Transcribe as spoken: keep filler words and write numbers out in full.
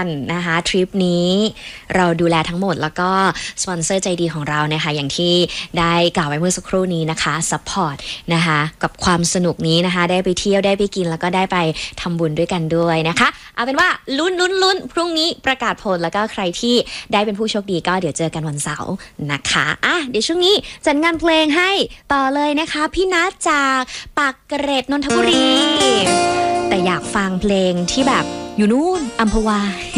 นะคะทริปนี้เราดูแลทั้งหมดแล้วก็สปอนเซอร์ใจดีของเรานะคะอย่างที่ได้กล่าวไว้เมื่อสักครู่นี้นะคะซัพพอร์ตนะคะกับความสนุกนี้นะคะได้ไปเที่ยวได้ไปกินแล้วก็ได้ไปทำบุญด้วยกันด้วยนะคะเอาเป็นว่าลุ้นลุ้นลุ้นพรุ่งนี้ประกาศผลแล้วก็ใครที่ได้เป็นผู้โชคดีก็เดี๋ยวเจอกันวันเสาร์นะคะอ่ะเดี๋ยวช่วงนี้จัดงานเพลงให้ต่อเลยนะคะพี่นัทจากปากเกร็ดนนทบุรีแต่อยากฟังเพลงที่แบบอยู่นู่นอัมพวา